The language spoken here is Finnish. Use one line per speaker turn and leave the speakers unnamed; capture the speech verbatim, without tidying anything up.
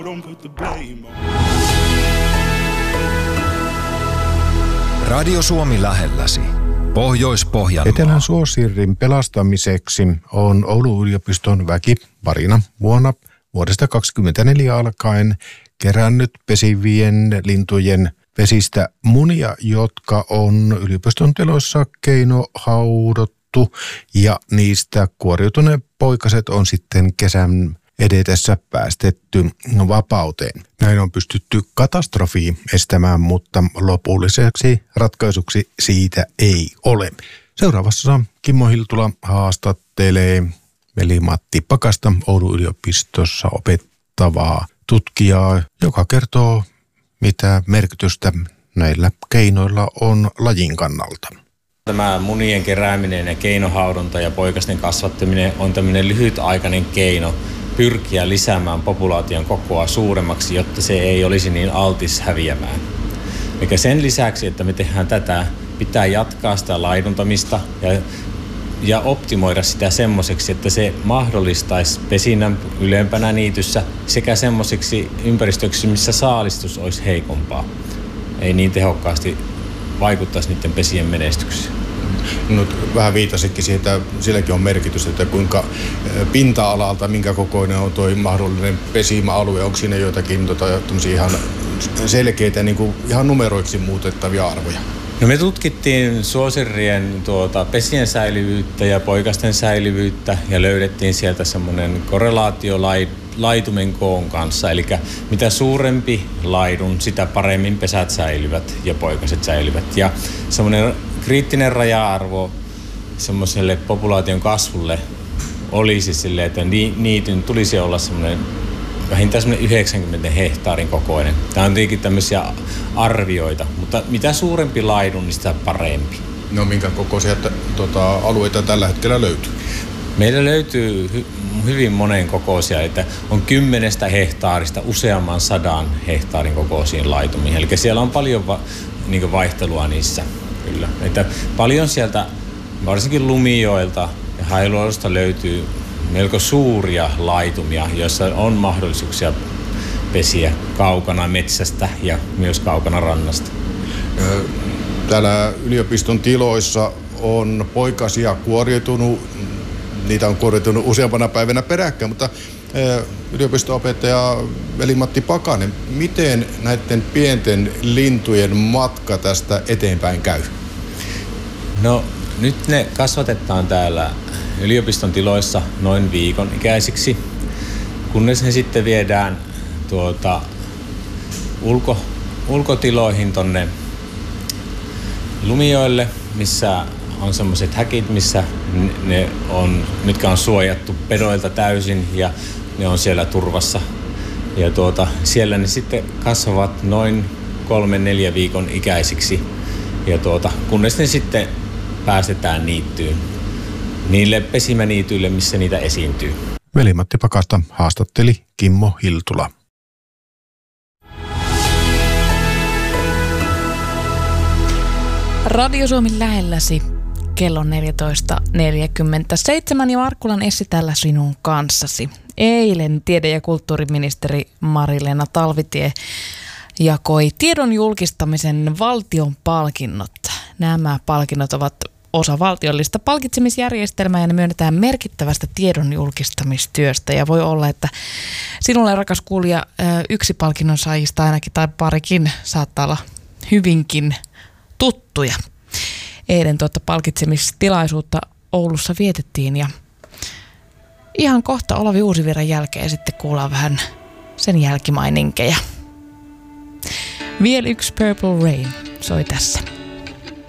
Radio Suomi lähelläsi. Pohjois-Pohjanmaa.
Etelän suosirin pelastamiseksi on Oulun yliopiston väki parina vuonna vuodesta kaksikymmentäneljä alkaen kerännyt pesivien lintujen pesistä munia, jotka on yliopiston tiloissa keinohaudottu, ja niistä kuoriutuneet poikaset on sitten kesän edetessä päästetty vapauteen. Näin on pystytty katastrofia estämään, mutta lopulliseksi ratkaisuksi siitä ei ole. Seuraavassa Kimmo Hiltula haastattelee Veli-Matti Pakasta, Oulun yliopistossa opettavaa tutkijaa, joka kertoo, mitä merkitystä näillä keinoilla on lajin kannalta.
Tämä munien kerääminen ja keinohaudonta ja poikasten kasvattaminen on tämmöinen lyhytaikainen keino pyrkiä lisäämään populaation kokoa suuremmaksi, jotta se ei olisi niin altis häviämään. Eli sen lisäksi, että me tehdään tätä, pitää jatkaa sitä laiduntamista ja, ja optimoida sitä semmoiseksi, että se mahdollistaisi pesinnän ylempänä niityssä sekä semmoiseksi ympäristöksi, missä saalistus olisi heikompaa. Ei niin tehokkaasti vaikuttaisi niiden pesien menestykseen.
No, vähän viitasitkin siihen, että silläkin on merkitys, että kuinka pinta-alalta, minkä kokoinen on tuo mahdollinen pesimäalue, onko siinä joitakin tota, ihan selkeitä, niin kuin ihan numeroiksi muutettavia arvoja?
No, me tutkittiin suosirien tuota, pesien säilyvyyttä ja poikasten säilyvyyttä ja löydettiin sieltä semmoinen korrelaatio lai, laitumen koon kanssa. Eli mitä suurempi laidun, sitä paremmin pesät säilyvät ja poikaset säilyvät. Ja semmoinen kriittinen raja-arvo semmoiselle populaation kasvulle olisi silleen, että niityn tulisi olla semmoinen vähintään semmoinen yhdeksänkymmentä hehtaarin kokoinen. Tämä on tietenkin tämmöisiä arvioita, mutta mitä suurempi laidun, niin sitä parempi.
No, minkä kokoisia tota, alueita tällä hetkellä löytyy?
Meillä löytyy hy- hyvin monen kokoisia, että on kymmenestä hehtaarista useamman sadan hehtaarin kokoisiin laitumiin. Eli siellä on paljon va- niin vaihtelua niissä. Kyllä. Että paljon sieltä, varsinkin Lumijoelta ja Hailuodosta löytyy melko suuria laitumia, joissa on mahdollisuuksia pesiä kaukana metsästä ja myös kaukana rannasta.
Täällä yliopiston tiloissa on poikasia kuoriutunut, niitä on kuoriutunut useampana päivänä peräkkäin, mutta yliopisto-opettaja Veli-Matti Pakanen, miten näiden pienten lintujen matka tästä eteenpäin käy?
No, nyt ne kasvatetaan täällä yliopiston tiloissa noin viikon ikäisiksi, kunnes ne sitten viedään tuota ulko, ulkotiloihin tonne Lumijoelle, missä on semmoiset häkit, missä ne on, mitkä on suojattu pedoilta täysin ja ne on siellä turvassa. Ja tuota, siellä ne sitten kasvavat noin kolmen neljä viikon ikäisiksi ja tuota, kunnes ne sitten päästetään niittyyn. Niille pesimäniityille, missä niitä esiintyy.
Veli-Matti Pakasta haastatteli Kimmo Hiltula.
Radio Suomi lähelläsi. Kello neljätoista neljäkymmentäseitsemän ja Markkulan Essi täällä sinun kanssasi. Eilen tiede- ja kulttuuriministeri Mari-Leena Talvitie jakoi tiedon julkistamisen valtion palkinnot. Nämä palkinnot ovat osa valtiollista palkitsemisjärjestelmää ja ne myönnetään merkittävästä tiedon julkistamistyöstä. Ja voi olla, että sinulle, rakas kuulija, yksi palkinnon saajista ainakin tai parikin saattaa olla hyvinkin tuttuja. Eilen tuota palkitsemistilaisuutta Oulussa vietettiin ja ihan kohta Olavi Uusivirran jälkeen sitten kuullaan vähän sen jälkimaininkeja. Vielä yksi Purple Rain soi tässä.